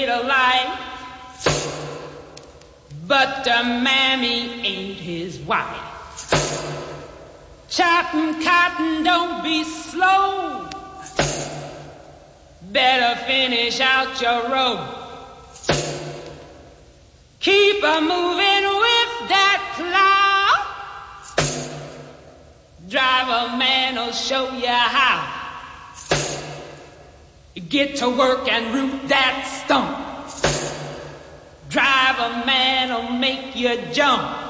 a life, but the mammy ain't his wife. Chopping cotton, don't be slow. Better finish out your row. Keep a moving with that plow. Driver man'll show you how. Get to work and root that stump. Driver man'll make you jump.